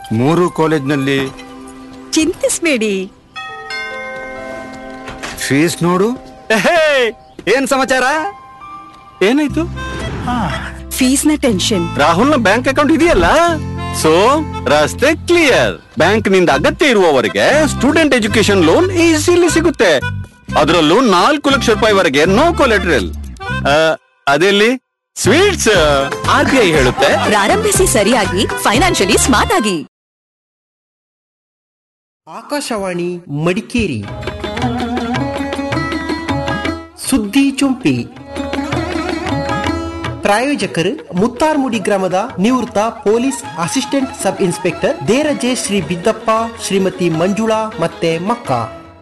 ಮೂರು ಕಾಲೇಜ್ನಲ್ಲಿ ಚಿಂತಿಸ್ಬೇಡಿ. ಫೀಸ್ ನೋಡು. ಏನ್ ಸಮಾಚಾರ? ಏನಾಯ್ತು? ಫೀಸ್ನ ಟೆನ್ಷನ್. ರಾಹುಲ್ನ ಬ್ಯಾಂಕ್ ಅಕೌಂಟ್ ಇದೆಯಲ್ಲ, ಸೊ ರಸ್ತೆ ಕ್ಲಿಯರ್. ಬ್ಯಾಂಕ್ ನಿಂದ ಅಗತ್ಯ ಇರುವವರೆಗೆ ಸ್ಟೂಡೆಂಟ್ ಎಜುಕೇಶನ್ ಲೋನ್ ಈಸಿಲಿ ಸಿಗುತ್ತೆ. ಅದರಲ್ಲೂ 4 ಲಕ್ಷ ರೂಪಾಯಿವರೆಗೆ ನೋ ಕೊಲೆಟ್ರಲ್. ಅದೆಲ್ಲಿ ಸ್ವೀಟ್ಸ್? RBI ಹೇಳುತ್ತೆ, ಪ್ರಾರಂಭಿಸಿ ಸರಿಯಾಗಿ, ಫೈನಾನ್ಷಿಯಲಿ ಸ್ಮಾರ್ಟ್ ಆಗಿ. ಆಕಾಶವಾಣಿ ಮಡಿಕೇರಿ ಸುದ್ದಿ ಚುಂಪಿ. ಪ್ರಾಯೋಜಕರು ಮುತ್ತಾರ್ಮುಡಿ ಗ್ರಾಮದ ನಿವೃತ್ತ police assistant sub inspector Deraje Shri Biddappa, Shrimati Manjula ಮತ್ತೆ ಮಕ್ಕ.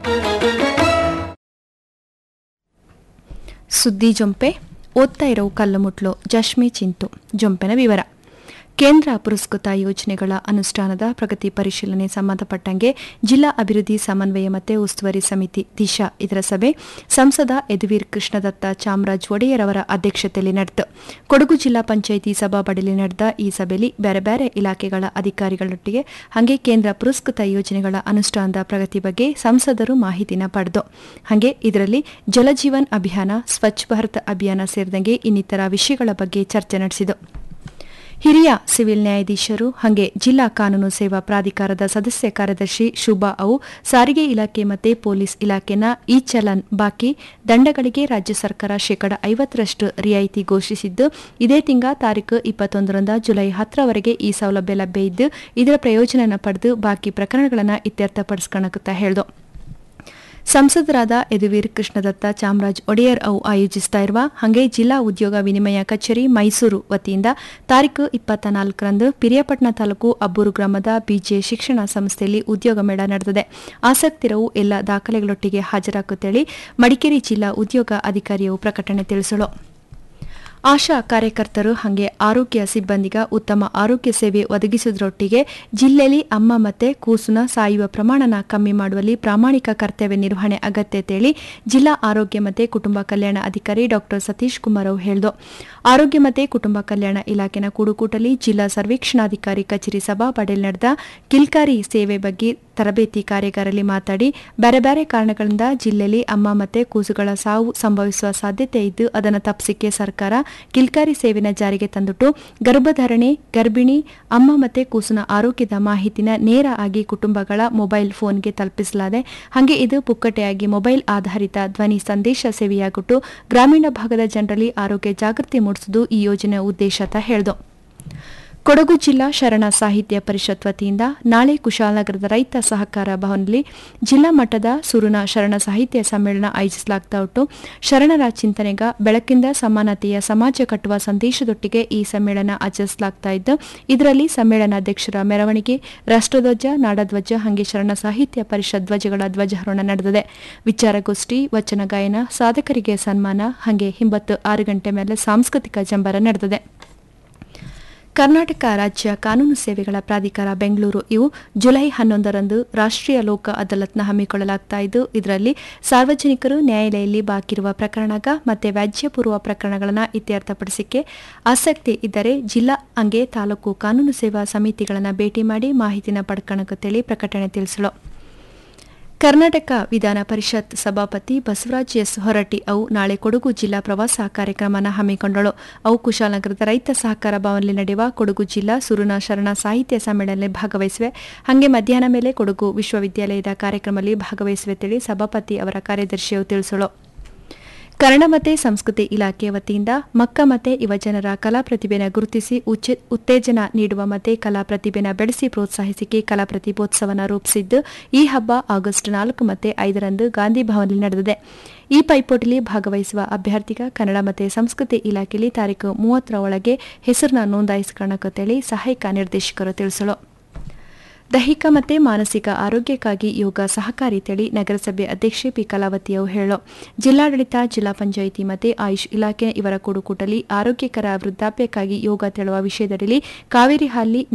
ಸುದ್ದಿ ಜೊಂಪೆ ಓದ್ತಾ ಇರೋ ಕಲ್ಲುಮುಟ್ಲು ಜಶ್ಮಿ ಚಿಂತು. ಜೊಂಪೆನ ವಿವರ. ಕೇಂದ್ರ ಪುರಸ್ಕೃತ ಯೋಜನೆಗಳ ಅನುಷ್ಠಾನದ ಪ್ರಗತಿ ಪರಿಶೀಲನೆ ಸಂಬಂಧಪಟ್ಟಂಗೆ ಜಿಲ್ಲಾ ಅಭಿವೃದ್ಧಿ ಸಮನ್ವಯ ಮತ್ತು ಉಸ್ತುವಾರಿ ಸಮಿತಿ ದಿಶಾ ಇದರ ಸಭೆ ಸಂಸದ ಯದುವೀರ್ ಕೃಷ್ಣದತ್ತ ಚಾಮರಾಜ್ ಒಡೆಯರ್ ಅವರ ಅಧ್ಯಕ್ಷತೆಯಲ್ಲಿ ನಡೆಯಿತು. ಕೊಡಗು ಜಿಲ್ಲಾ ಪಂಚಾಯಿತಿ ಸಭಾಪಡಿಯಲ್ಲಿ ನಡೆದ ಈ ಸಭೆಯಲ್ಲಿ ಬೇರೆ ಬೇರೆ ಇಲಾಖೆಗಳ ಅಧಿಕಾರಿಗಳೊಟ್ಟಿಗೆ ಹಾಗೆ ಕೇಂದ್ರ ಪುರಸ್ಕೃತ ಯೋಜನೆಗಳ ಅನುಷ್ಠಾನದ ಪ್ರಗತಿ ಬಗ್ಗೆ ಸಂಸದರು ಮಾಹಿತಿನ ಪಡೆದು ಹಾಗೆ ಇದರಲ್ಲಿ ಜಲಜೀವನ್ ಅಭಿಯಾನ, ಸ್ವಚ್ಛ ಭಾರತ್ ಅಭಿಯಾನ ಸೇರಿದಂಗೆ ಇನ್ನಿತರ ವಿಷಯಗಳ ಬಗ್ಗೆ ಚರ್ಚೆ ನಡೆಸಿತು. ಹಿರಿಯ ಸಿವಿಲ್ ನ್ಯಾಯಾಧೀಶರು ಹಾಗೆ ಜಿಲ್ಲಾ ಕಾನೂನು ಸೇವಾ ಪ್ರಾಧಿಕಾರದ ಸದಸ್ಯ ಕಾರ್ಯದರ್ಶಿ ಶುಭಾ ಅವು ಸಾರಿಗೆ ಇಲಾಖೆ ಮತ್ತು ಪೊಲೀಸ್ ಇಲಾಖೆನ ಇ ಚಲನ್ ಬಾಕಿ ದಂಡಗಳಿಗೆ ರಾಜ್ಯ ಸರ್ಕಾರ ಶೇಕಡ 50% ರಿಯಾಯಿತಿ ಘೋಷಿಸಿದ್ದು, ಇದೇ ತಿಂಗಳ ತಾರೀಕು 21ರಿಂದ ಜುಲೈ 10ರವರೆಗೆ ಈ ಸೌಲಭ್ಯ ಲಭ್ಯ ಇದ್ದು, ಇದರ ಪ್ರಯೋಜನ ಪಡೆದು ಬಾಕಿ ಪ್ರಕರಣಗಳನ್ನು ಇತ್ಯರ್ಥಪಡಿಸಿಕೊಳ್ಳುತ್ತಾ ಹೇಳಿದು. ಸಂಸದರಾದ ಯದುವೀರ್ ಕೃಷ್ಣದತ್ತ ಚಾಮರಾಜ್ ಒಡೆಯರ್ ಅವು ಆಯೋಜಿಸ್ತಾ ಇರುವ ಹಾಗೆ ಜಿಲ್ಲಾ ಉದ್ಯೋಗ ವಿನಿಮಯ ಕಚೇರಿ ಮೈಸೂರು ವತಿಯಿಂದ ತಾರೀಕು 24ರಂದು ಪಿರಿಯಾಪಟ್ಟಣ ತಾಲೂಕು ಅಬ್ಬೂರು ಗ್ರಾಮದ ಬಿಜೆ ಶಿಕ್ಷಣ ಸಂಸ್ಥೆಯಲ್ಲಿ ಉದ್ಯೋಗ ಮೇಳ ನಡೆದಿದೆ. ಆಸಕ್ತಿರವು ಎಲ್ಲ ದಾಖಲೆಗಳೊಟ್ಟಿಗೆ ಹಾಜರಾಗುತ್ತೇಳಿ ಮಡಿಕೇರಿ ಜಿಲ್ಲಾ ಉದ್ಯೋಗ ಅಧಿಕಾರಿಯು ಪ್ರಕಟಣೆ ತಿಳಿಸಲು. ಆಶಾ ಕಾರ್ಯಕರ್ತರು ಹಾಗೆ ಆರೋಗ್ಯ ಸಿಬ್ಬಂದಿಗ ಉತ್ತಮ ಆರೋಗ್ಯ ಸೇವೆ ಒದಗಿಸುವುದರೊಟ್ಟಿಗೆ ಜಿಲ್ಲೆಯಲ್ಲಿ ಅಮ್ಮ ಮತ್ತು ಕೂಸುನ ಸಾಯುವ ಪ್ರಮಾಣನ ಕಮ್ಮಿ ಮಾಡುವಲ್ಲಿ ಪ್ರಾಮಾಣಿಕ ಕರ್ತವ್ಯ ನಿರ್ವಹಣೆ ಅಗತ್ಯತೆಯಲ್ಲಿ ಜಿಲ್ಲಾ ಆರೋಗ್ಯ ಮತ್ತು ಕುಟುಂಬ ಕಲ್ಯಾಣ ಅಧಿಕಾರಿ ಡಾ ಸತೀಶ್ ಕುಮಾರ್ ಅವರು ಹೇಳಿದರು. ಆರೋಗ್ಯ ಮತ್ತು ಕುಟುಂಬ ಕಲ್ಯಾಣ ಇಲಾಖೆನ ಕೂಡುಕೂಟಲ್ಲಿ ಜಿಲ್ಲಾ ಸರ್ವೇಕ್ಷಣಾಧಿಕಾರಿ ಕಚೇರಿ ಸಭಾಪಡಿಯಲ್ಲಿ ನಡೆದ ಕಿಲ್ಕಾರಿ ಸೇವೆ ಬಗ್ಗೆ ತರಬೇತಿ ಕಾರ್ಯಾಗಾರದಲ್ಲಿ ಮಾತಾಡಿ ಬೇರೆ ಬೇರೆ ಕಾರಣಗಳಿಂದ ಜಿಲ್ಲೆಯಲ್ಲಿ ಅಮ್ಮ ಮತ್ತು ಕೂಸುಗಳ ಸಾವು ಸಂಭವಿಸುವ ಸಾಧ್ಯತೆ ಇದ್ದು ಅದನ್ನು ತಪ್ಪಿಸಿಕೆ ಸರ್ಕಾರ ಕಿಲ್ಕಾರಿ ಸೇವೆನ ಜಾರಿಗೆ ತಂದುಟ್ಟು ಗರ್ಭಧಾರಣೆ, ಗರ್ಭಿಣಿ, ಅಮ್ಮ ಮತ್ತು ಕೂಸಿನ ಆರೋಗ್ಯದ ಮಾಹಿತಿನ ನೇರ ಆಗಿ ಕುಟುಂಬಗಳ ಮೊಬೈಲ್ ಫೋನ್ಗೆ ತಲುಪಿಸಲಾದೆ. ಹಾಗೆ ಇದು ಪುಕ್ಕಟೆಯಾಗಿ ಮೊಬೈಲ್ ಆಧಾರಿತ ಧ್ವನಿ ಸಂದೇಶ ಸೇವೆಯಾಗಿಟ್ಟು ಗ್ರಾಮೀಣ ಭಾಗದ ಜನರಲ್ಲಿ ಆರೋಗ್ಯ ಜಾಗೃತಿ ಮೂಡಿಸುವುದು ಈ ಯೋಜನೆಯ ಉದ್ದೇಶ ಅಂತ ಹೇಳಿದು. ಕೊಡಗು ಜಿಲ್ಲಾ ಶರಣ ಸಾಹಿತ್ಯ ಪರಿಷತ್ ವತಿಯಿಂದ ನಾಳೆ ಕುಶಾಲನಗರದ ರೈತ ಸಹಕಾರ ಭವನದಲ್ಲಿ ಜಿಲ್ಲಾ ಮಟ್ಟದ ಸುರುನ ಶರಣ ಸಾಹಿತ್ಯ ಸಮ್ಮೇಳನ ಆಯೋಜಿಸಲಾಗ್ತಾ ಉಂಟು. ಶರಣರ ಚಿಂತನೆಗ ಬೆಳಕಿಂದ ಸಮಾನತೆಯ ಸಮಾಜ ಕಟ್ಟುವ ಸಂದೇಶದೊಟ್ಟಿಗೆ ಈ ಸಮ್ಮೇಳನ ಆಚರಿಸಲಾಗ್ತಾ ಇದ್ದು, ಇದರಲ್ಲಿ ಸಮ್ಮೇಳನಾಧ್ಯಕ್ಷರ ಮೆರವಣಿಗೆ, ರಾಷ್ಟ್ರಧ್ವಜ, ನಾಡಧ್ವಜ ಹಾಗೆ ಶರಣ ಸಾಹಿತ್ಯ ಪರಿಷತ್ ಧ್ವಜಗಳ ಧ್ವಜಾರೋಹಣ ನಡೆದಿದೆ. ವಿಚಾರಗೋಷ್ಠಿ, ವಚನ ಗಾಯನ, ಸಾಧಕರಿಗೆ ಸನ್ಮಾನ ಹಾಗೆ 6 ಗಂಟೆ ಮೇಲೆ ಸಾಂಸ್ಕೃತಿಕ ಜಂಬರ ನಡೆದಿದೆ. ಕರ್ನಾಟಕ ರಾಜ್ಯ ಕಾನೂನು ಸೇವೆಗಳ ಪ್ರಾಧಿಕಾರ ಬೆಂಗಳೂರು ಇವು ಜುಲೈ 11ರಂದು ರಾಷ್ಟ್ರೀಯ ಲೋಕ ಅದಾಲತ್ನ ಹಮ್ಮಿಕೊಳ್ಳಲಾಗ್ತಾ ಇದ್ದು, ಇದರಲ್ಲಿ ಸಾರ್ವಜನಿಕರು ನ್ಯಾಯಾಲಯದಲ್ಲಿ ಬಾಕಿರುವ ಪ್ರಕರಣಗ ಮತ್ತು ವ್ಯಾಜ್ಯಪೂರ್ವ ಪ್ರಕರಣಗಳನ್ನು ಇತ್ಯರ್ಥಪಡಿಸಿಕೆ ಆಸಕ್ತಿ ಇದ್ದರೆ ಜಿಲ್ಲಾ ಹಂಗೆ ತಾಲೂಕು ಕಾನೂನು ಸೇವಾ ಸಮಿತಿಗಳನ್ನು ಭೇಟಿ ಮಾಡಿ ಮಾಹಿತಿನ ಪಡ್ಕೊಳ್ಳುತ್ತೇಳಿ ಪ್ರಕಟಣೆ ತಿಳಿಸಲು. ಕರ್ನಾಟಕ ವಿಧಾನ ಪರಿಷತ್ ಸಭಾಪತಿ ಬಸವರಾಜ್ ಎಸ್ ಹೊರಟ್ಟಿ ಅವು ನಾಳೆ ಕೊಡಗು ಜಿಲ್ಲಾ ಪ್ರವಾಸ ಕಾರ್ಯಕ್ರಮನ ಹಮ್ಮಿಕೊಂಡಳು. ಅವು ಕುಶಾಲನಗರದ ರೈತ ಸಹಕಾರ ಭವನದಲ್ಲಿ ನಡೆಯುವ ಕೊಡಗು ಜಿಲ್ಲಾ ಸುರುನ ಶರಣ ಸಾಹಿತ್ಯ ಸಮ್ಮೇಳನದಲ್ಲಿ ಭಾಗವಹಿಸಿವೆ. ಹಾಗೆ ಮಧ್ಯಾಹ್ನ ಮೇಲೆ ಕೊಡಗು ವಿಶ್ವವಿದ್ಯಾಲಯದ ಕಾರ್ಯಕ್ರಮದಲ್ಲಿ ಭಾಗವಹಿಸುವೆ ತಿಳಿ ಸಭಾಪತಿ ಅವರ ಕಾರ್ಯದರ್ಶಿಯು ತಿಳಿಸಲು. ಕನ್ನಡ ಮತ್ತು ಸಂಸ್ಕೃತಿ ಇಲಾಖೆ ವತಿಯಿಂದ ಮಕ್ಕ ಮತ್ತು ಯುವಜನರ ಕಲಾ ಪ್ರತಿಭೆನ ಗುರುತಿಸಿ ಉತ್ತೇಜನ ನೀಡುವ ಮತ್ತು ಕಲಾ ಪ್ರತಿಭೆನ ಬೆಳೆಸಿ ಪ್ರೋತ್ಸಾಹಿಸಿಕೆ ಕಲಾ ಪ್ರತಿಭೋತ್ಸವನ ರೂಪಿಸಿದ್ದು, ಈ ಹಬ್ಬ ಆಗಸ್ಟ್ 4 ಮತ್ತು 5ರಂದು ಗಾಂಧಿ ಭವನದಲ್ಲಿ ನಡೆದಿದೆ. ಈ ಪೈಪೋಟಿಯಲ್ಲಿ ಭಾಗವಹಿಸುವ ಅಭ್ಯರ್ಥಿಗ ಕನ್ನಡ ಮತ್ತು ಸಂಸ್ಕೃತಿ ಇಲಾಖೆಯಲ್ಲಿ ತಾರೀಕು 30ರ ಒಳಗೆ ಹೆಸರನ್ನ ನೋಂದಾಯಿಸಿಕೊಳ್ಳುತ್ತೇಳಿ ಸಹಾಯಕ ನಿರ್ದೇಶಕರು ತಿಳಿಸಲು. ದೈಹಿಕ ಮತ್ತು ಮಾನಸಿಕ ಆರೋಗ್ಯಕ್ಕಾಗಿ ಯೋಗ ಸಹಕಾರಿ ತಿಳಿ ನಗರಸಭೆ ಅಧ್ಯಕ್ಷೆ ಪಿ ಕಲಾವತಿಯವರು ಹೇಳೋ. ಜಿಲ್ಲಾಡಳಿತ, ಜಿಲ್ಲಾ ಪಂಚಾಯಿತಿ ಮತ್ತು ಆಯುಷ್ ಇಲಾಖೆ ಇವರ ಕೂಡುಕೂಟಲಿ ಆರೋಗ್ಯಕರ ವೃದ್ಧಾಪ್ಯಕ್ಕಾಗಿ ಯೋಗ ತೆಳುವ ವಿಷಯದಲ್ಲಿ ಕಾವೇರಿ ಹಾಲಿ